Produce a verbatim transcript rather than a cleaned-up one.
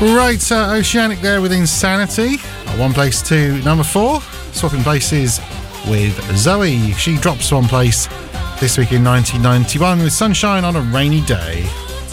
Right, uh, Oceanic there with Insanity. One place to number four. Swapping places with Zoe. She drops one place this week in nineteen ninety-one with Sunshine on a Rainy Day.